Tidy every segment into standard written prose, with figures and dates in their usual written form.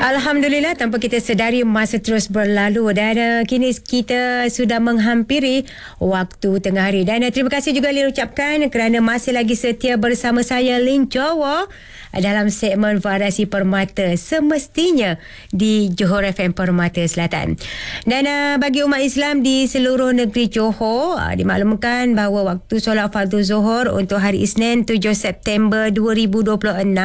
Alhamdulillah, tanpa kita sedari masa terus berlalu dan kini kita sudah menghampiri waktu tengah hari. Dan terima kasih juga Lin ucapkan kerana masih lagi setia bersama saya Lin Jowo dalam segmen Variasi Permata semestinya di Johor FM Permata Selatan. Dan bagi umat Islam di seluruh negeri Johor, dimaklumkan bahawa waktu solat fardu Zuhur untuk hari Isnin 7 September 2026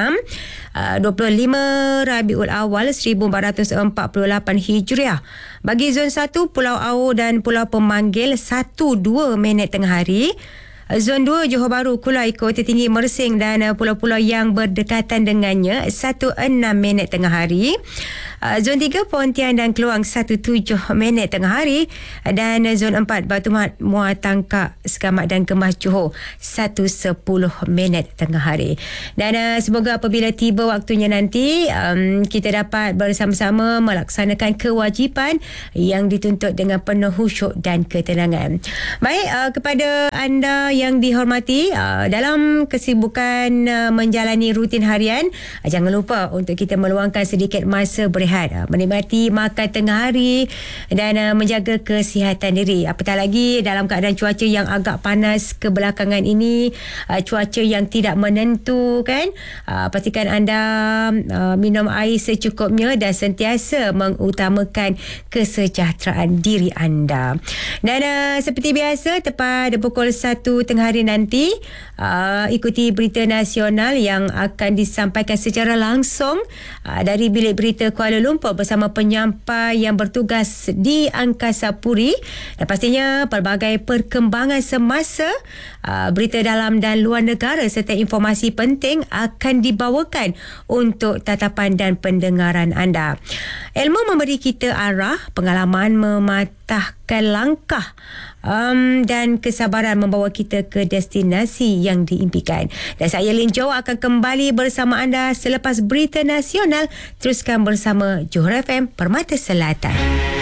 25 Rabiul Awal 1448 Hijriah bagi zon 1 Pulau Au dan Pulau Pemanggil 1-2 minit tengah hari. Zon 2 Johor Bahru, Kulai, Kota Tinggi, Mersing dan pulau-pulau yang berdekatan dengannya 1-6 minit tengah hari. Zon 3 Pontian dan Keluang 1-7 minit tengah hari. Dan zon 4 Batu Mat, Muar Tangkak, Sekamat dan Kemas Johor 1-10 minit tengah hari. Dan semoga apabila tiba waktunya nanti kita dapat bersama-sama melaksanakan kewajipan yang dituntut dengan penuh khusyuk dan ketenangan. Baik, kepada anda yang dihormati, dalam kesibukan menjalani rutin harian, jangan lupa untuk kita meluangkan sedikit masa berehat, menikmati makan tengah hari dan menjaga kesihatan diri. Apatah lagi dalam keadaan cuaca yang agak panas kebelakangan ini, cuaca yang tidak menentu kan. Pastikan anda minum air secukupnya dan sentiasa mengutamakan kesejahteraan diri anda. Dan seperti biasa, tepat pukul 1 tengah hari nanti, ikuti berita nasional yang akan disampaikan secara langsung dari Bilik Berita Kuala Lumpur bersama penyampai yang bertugas di Angkasa Puri, dan pastinya pelbagai perkembangan semasa, berita dalam dan luar negara serta informasi penting akan dibawakan untuk tatapan dan pendengaran anda. Ilmu memberi kita arah, pengalaman mematahkan langkah, dan kesabaran membawa kita ke destinasi yang diimpikan. Dan saya Lin Jowo akan kembali bersama anda selepas berita nasional. Teruskan bersama Johor FM Permata Selatan.